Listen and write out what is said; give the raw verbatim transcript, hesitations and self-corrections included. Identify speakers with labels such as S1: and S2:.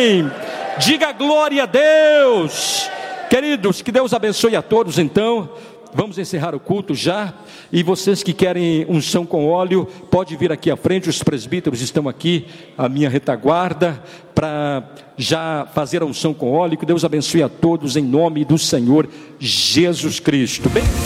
S1: Amém. Diga glória a Deus. Queridos, que Deus abençoe a todos. Então, vamos encerrar o culto já. E vocês que querem unção com óleo, pode vir aqui à frente. Os presbíteros estão aqui, a minha retaguarda, para já fazer a unção com óleo. Que Deus abençoe a todos em nome do Senhor Jesus Cristo. Bem...